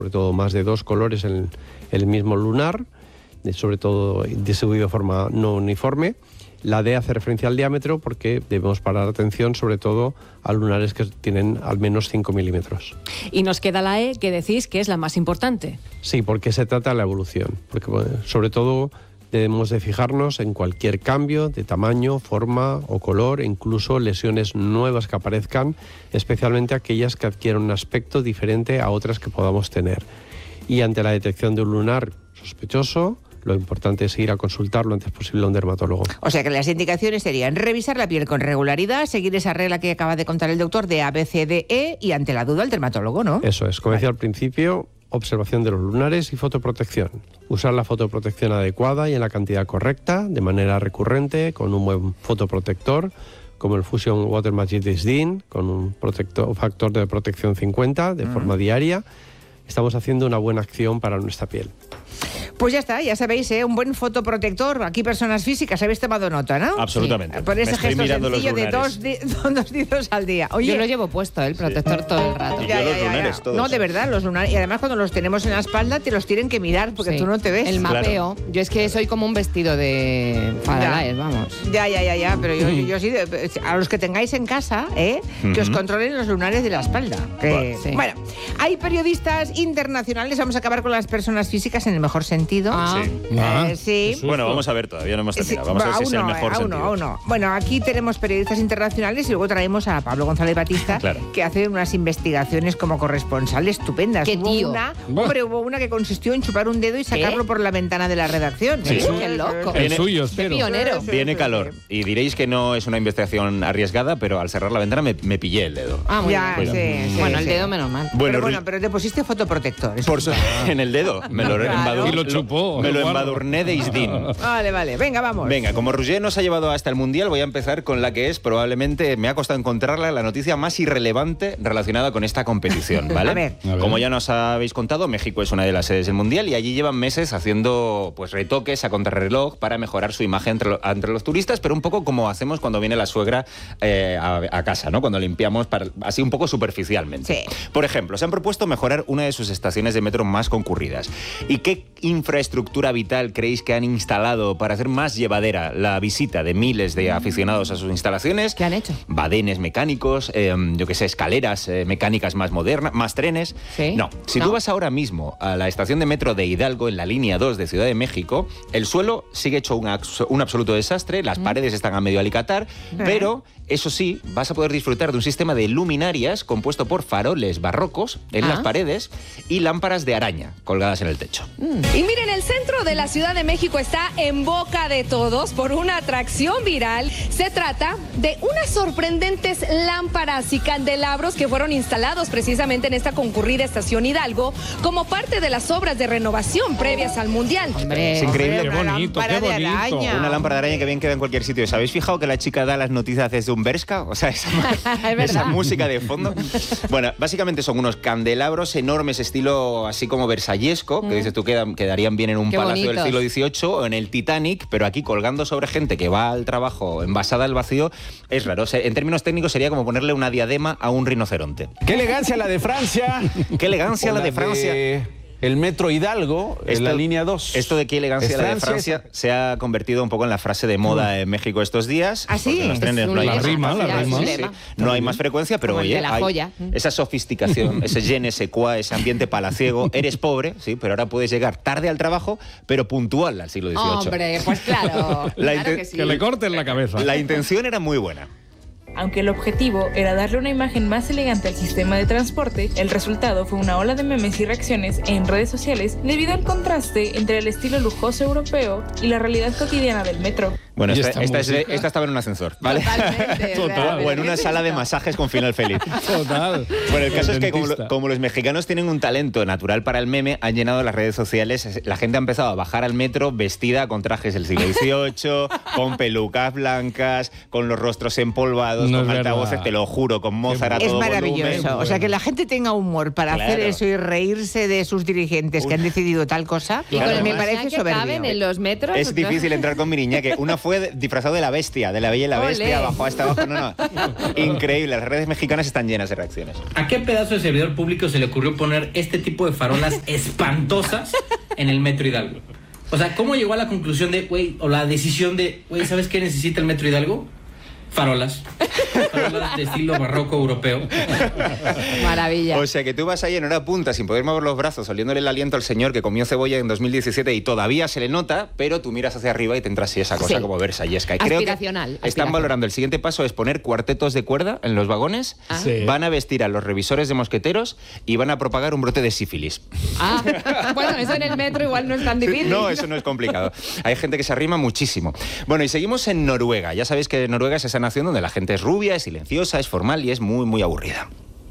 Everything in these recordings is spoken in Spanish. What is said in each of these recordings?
sobre todo más de 2 colores en el mismo lunar, sobre todo distribuido de forma no uniforme. La D hace referencia al diámetro porque debemos parar atención sobre todo a lunares que tienen al menos 5 milímetros. Y nos queda la E, que decís que es la más importante. Sí, porque se trata de la evolución. Porque sobre todo debemos de fijarnos en cualquier cambio de tamaño, forma o color, e incluso lesiones nuevas que aparezcan, especialmente aquellas que adquieran un aspecto diferente a otras que podamos tener. Y ante la detección de un lunar sospechoso, lo importante es ir a consultar lo antes posible a un dermatólogo. O sea que las indicaciones serían revisar la piel con regularidad, seguir esa regla que acaba de contar el doctor de A, B, C, D, E y ante la duda el dermatólogo, ¿no? Eso es, como decía al principio, observación de los lunares y fotoprotección. Usar la fotoprotección adecuada y en la cantidad correcta, de manera recurrente, con un buen fotoprotector, como el Fusion Water Magic Disdin, con un factor de protección 50 de forma diaria. Estamos haciendo una buena acción para nuestra piel. Pues ya está, ya sabéis, un buen fotoprotector. Aquí personas físicas, habéis tomado nota, ¿no? Absolutamente. Sí. Por ese gesto sencillo de 2 dedos al día. Oye, yo lo llevo puesto, el protector todo el rato. Y yo los lunares todos. No, de verdad, los lunares. Y además cuando los tenemos en la espalda te los tienen que mirar porque tú no te ves. El mapeo. Claro. Yo es que soy como un vestido de Fadalaes, vamos. Ya. Pero yo sí, a los que tengáis en casa, que os controlen los lunares de la espalda. Sí. Bueno, hay periodistas internacionales, vamos a acabar con las personas físicas en el mejor sentido. Sí. Bueno, vamos a ver, todavía no hemos terminado. Vamos a ver si es el mejor sentido. Bueno, aquí tenemos periodistas internacionales y luego traemos a Pablo González Batista, que hace unas investigaciones como corresponsal estupendas. ¡Qué tío! Hubo una que consistió en chupar un dedo y sacarlo por la ventana de la redacción. Sí. ¡Qué loco! El suyo, ¡Qué pionero! Viene calor. Y diréis que no es una investigación arriesgada, pero al cerrar la ventana me pillé el dedo. Ah, muy bien. Sí, bueno, el dedo menos mal. Pero te pusiste fotoprotector. En el dedo. Me lo embadurné de Isdin. Vale. Venga, vamos. Venga, como Roger nos ha llevado hasta el Mundial, voy a empezar con la que es, probablemente, me ha costado encontrarla, la noticia más irrelevante relacionada con esta competición, ¿vale? A ver. Como ya nos habéis contado, México es una de las sedes del Mundial y allí llevan meses haciendo pues retoques a contrarreloj para mejorar su imagen entre los turistas, pero un poco como hacemos cuando viene la suegra a casa, ¿no? Cuando limpiamos así un poco superficialmente. Sí. Por ejemplo, se han propuesto mejorar una de sus estaciones de metro más concurridas. ¿Y qué infraestructura vital creéis que han instalado para hacer más llevadera la visita de miles de aficionados a sus instalaciones? ¿Qué han hecho? Badenes mecánicos, escaleras mecánicas más modernas, más trenes. ¿Sí? No, si tú vas ahora mismo a la estación de metro de Hidalgo, en la línea 2 de Ciudad de México, el suelo sigue hecho un absoluto desastre, las paredes están a medio alicatar, pero eso sí, vas a poder disfrutar de un sistema de luminarias compuesto por faroles barrocos en las paredes y lámparas de araña colgadas en el techo. Y miren, el centro de la Ciudad de México está en boca de todos por una atracción viral. Se trata de unas sorprendentes lámparas y candelabros que fueron instalados precisamente en esta concurrida estación Hidalgo como parte de las obras de renovación previas al Mundial. Hombre, es increíble. Qué bonito, qué bonito. Una lámpara de araña que bien queda en cualquier sitio. ¿Os habéis fijado que la chica da las noticias desde un Bershka? O sea, esa música de fondo. Bueno, básicamente son unos candelabros enormes, estilo así como versallesco, que dices tú quedarían bien en un palacio del siglo XVIII o en el Titanic, pero aquí colgando sobre gente que va al trabajo envasada al vacío, es raro. O sea, en términos técnicos sería como ponerle una diadema a un rinoceronte. ¡Qué elegancia la de Francia! ¡Qué elegancia la de Francia! El metro Hidalgo, la línea 2. Esto de qué elegancia la de Francia se ha convertido un poco en la frase de moda en México estos días. ¿Ah, sí? En los trenes no hay la rima. No hay más frecuencia, pero como oye, hay esa sofisticación, ese je ne sais quoi, ese ambiente palaciego. Eres pobre, sí, pero ahora puedes llegar tarde al trabajo, pero puntual al siglo XVIII. Hombre, pues claro. Claro que sí. Que le corten la cabeza. La intención era muy buena. Aunque el objetivo era darle una imagen más elegante al sistema de transporte, el resultado fue una ola de memes y reacciones en redes sociales debido al contraste entre el estilo lujoso europeo y la realidad cotidiana del metro. Bueno, esta estaba en un ascensor, ¿vale? Total. O en una sala de masajes con final feliz. Total. Bueno, el caso es que como los mexicanos tienen un talento natural para el meme, han llenado las redes sociales. La gente ha empezado a bajar al metro vestida con trajes del siglo XVIII, con pelucas blancas, con los rostros empolvados, amplificados, No con es altavoces, verdad. te lo juro, con Mozart a Es todo maravilloso. volumen. O sea, que la gente tenga humor para hacer Claro. eso y reírse de sus dirigentes que han decidido tal cosa, Y con el me personaje parece que caben soberbio. en los metros. Es difícil entrar con mi niña, que una fue disfrazado de la bestia, de la Bella y la Ole. Bestia, bajó hasta abajo. No. Increíble, las redes mexicanas están llenas de reacciones. ¿A qué pedazo de servidor público se le ocurrió poner este tipo de farolas espantosas en el Metro Hidalgo? O sea, ¿cómo llegó a la conclusión de, güey, o la decisión de, güey, ¿sabes qué necesita el Metro Hidalgo? Farolas. Farolas de estilo barroco europeo. Maravilla. O sea que tú vas ahí en hora punta sin poder mover los brazos, oliéndole el aliento al señor que comió cebolla en 2017 y todavía se le nota, pero tú miras hacia arriba y te entras así esa cosa Sí. como versallesca. Y Aspiracional, creo que están aspiracional. valorando el siguiente paso es poner cuartetos de cuerda en los vagones, Sí. van a vestir a los revisores de mosqueteros y van a propagar un brote de sífilis. Bueno, eso en el metro igual no es tan difícil. No, eso no es complicado. Hay gente que se arrima muchísimo. Bueno, y seguimos en Noruega. Ya sabéis que Noruega es esa nación donde la gente es rubia, es silenciosa, es formal y es muy, muy aburrida.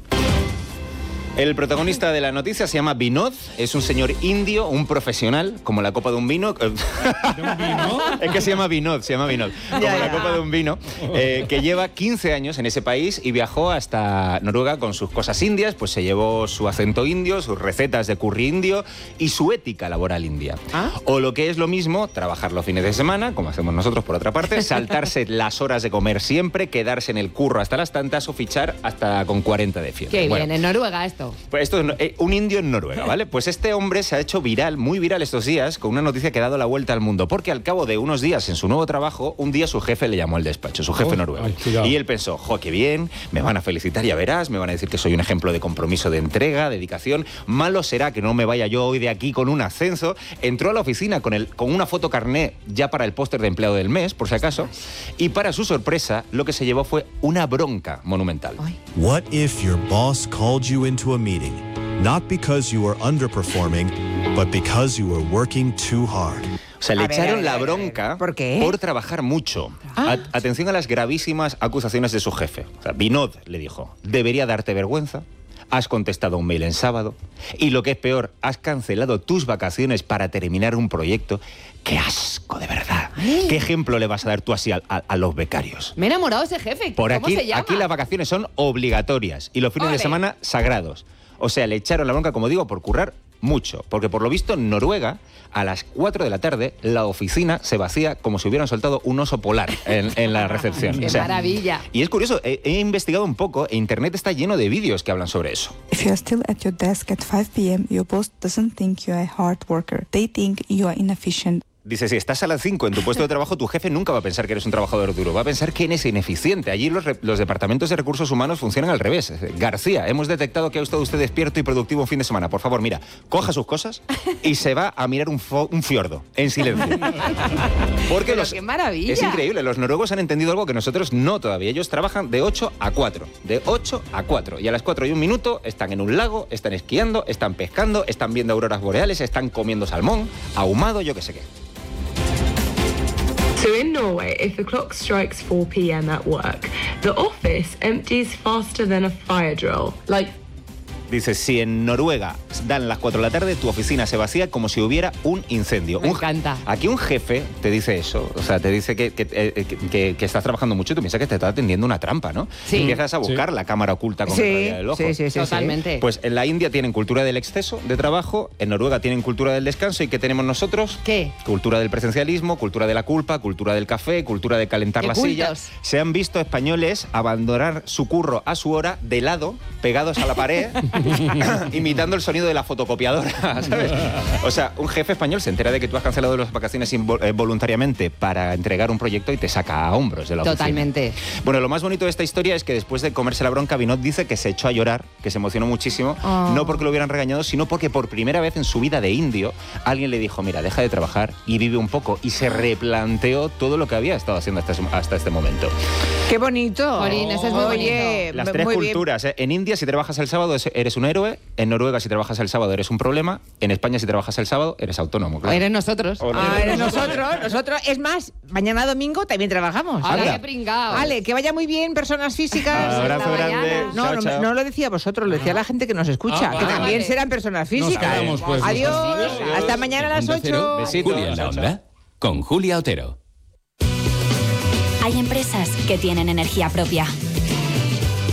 El protagonista de la noticia se llama Vinod, es un señor indio, un profesional, como la copa de un vino. ¿De un vino? Es que se llama Vinod, como la copa de un vino, que lleva 15 años en ese país y viajó hasta Noruega con sus cosas indias, pues se llevó su acento indio, sus recetas de curry indio y su ética laboral india. O lo que es lo mismo, trabajar los fines de semana, como hacemos nosotros por otra parte, saltarse las horas de comer siempre, quedarse en el curro hasta las tantas o fichar hasta con 40 de fiebre. Qué Bueno, bien, en Noruega esto. pues esto es un indio en Noruega, ¿vale? Pues este hombre se ha hecho viral, muy viral estos días, con una noticia que ha dado la vuelta al mundo, porque al cabo de unos días en su nuevo trabajo, un día su jefe le llamó al despacho, su jefe noruego. ay, cuidado. Y él pensó, jo, qué bien, me van a felicitar, ya verás, me van a decir que soy un ejemplo de compromiso, de entrega, dedicación. Malo será que no me vaya yo hoy de aquí con un ascenso. Entró a la oficina con una foto carné ya para el póster de empleado del mes, por si acaso, y para su sorpresa, lo que se llevó fue una bronca monumental. What if your boss called you into a meeting, not because you were underperforming, but because you were working too hard? O sea, le echaron la bronca ¿Por qué? por trabajar mucho. Atención a las gravísimas acusaciones de su jefe. O sea, Vinod le dijo, debería darte vergüenza, has contestado un mail en sábado y lo que es peor, has cancelado tus vacaciones para terminar un proyecto. ¡Qué asco, de verdad! ¿Qué ejemplo le vas a dar tú así a los becarios? Me he enamorado de ese jefe. Por ¿Cómo aquí, se llama? aquí las vacaciones son obligatorias y los fines de Ole. semana sagrados. O sea, le echaron la bronca, como digo, por currar mucho. Porque por lo visto en Noruega, a las 4 de la tarde, la oficina se vacía como si hubieran soltado un oso polar en la recepción. ¡Qué O sea, maravilla! y es curioso, he investigado un poco e internet está lleno de vídeos que hablan sobre eso. If you're still at your desk at 5 p.m., your boss doesn't think you're a hard worker. They think you are inefficient. Dice, si estás a las 5 en tu puesto de trabajo, tu jefe nunca va a pensar que eres un trabajador duro, va a pensar que eres ineficiente. Allí los departamentos de recursos humanos funcionan al revés. García, hemos detectado que ha estado usted despierto y productivo un fin de semana. Por favor, mira, coja sus cosas y se va a mirar un fiordo, en silencio. Porque Pero qué maravilla. Es increíble, los noruegos han entendido algo que nosotros no todavía. Ellos trabajan de 8 a 4, de 8 a 4. Y a las 4 y un minuto están en un lago, están esquiando, están pescando, están viendo auroras boreales, están comiendo salmón, ahumado, yo qué sé qué. So in Norway, if the clock strikes 4 p.m. at work, the office empties faster than a fire drill. Dice, si en Noruega dan las 4 de la tarde, tu oficina se vacía como si hubiera un incendio. Me encanta. Aquí un jefe te dice eso, o sea, te dice que estás trabajando mucho y tú piensas que te está atendiendo una trampa, ¿no? Sí. Empiezas a buscar la cámara oculta con el rayo del ojo. Sí. Totalmente. Pues en la India tienen cultura del exceso de trabajo, en Noruega tienen cultura del descanso, ¿y qué tenemos nosotros? ¿Qué? Cultura del presencialismo, cultura de la culpa, cultura del café, cultura de calentar ¡Qué la silla. cultos! Se han visto españoles abandonar su curro a su hora de lado, pegados a la pared, imitando el sonido de la fotocopiadora, ¿sabes? O sea, un jefe español se entera de que tú has cancelado las vacaciones voluntariamente para entregar un proyecto y te saca a hombros de la oficina. Totalmente. Bueno, lo más bonito de esta historia es que después de comerse la bronca, Vinod dice que se echó a llorar, que se emocionó muchísimo, no porque lo hubieran regañado, sino porque por primera vez en su vida de indio, alguien le dijo, mira, deja de trabajar y vive un poco, y se replanteó todo lo que había estado haciendo hasta este momento. ¡Qué bonito! Jolín, eso es muy Oye, Las tres muy bien. culturas, ¿eh? En India, si trabajas el sábado, eres un héroe. En Noruega, si trabajas el sábado, eres un problema. En España, si trabajas el sábado, eres autónomo. Claro. Eres nosotros. Eres nosotros. Es más, mañana domingo también trabajamos. ¡Hala, qué pringao! Vale, que vaya muy bien, personas físicas. Abrazo Hasta grande. mañana. No, Chao, chao. no lo decía vosotros, lo decía la gente que nos escucha, que también vale. serán personas físicas. quedamos, pues, Adiós, nosotros. hasta mañana a las 8. Besitos. Julia en la Onda, con Julia Otero. Hay empresas que tienen energía propia.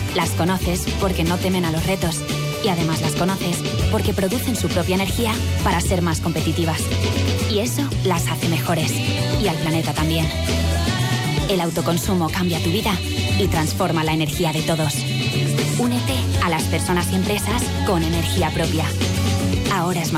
Las conoces porque no temen a los retos. Y además las conoces porque producen su propia energía para ser más competitivas. Y eso las hace mejores. Y al planeta también. El autoconsumo cambia tu vida y transforma la energía de todos. Únete a las personas y empresas con energía propia. Ahora es más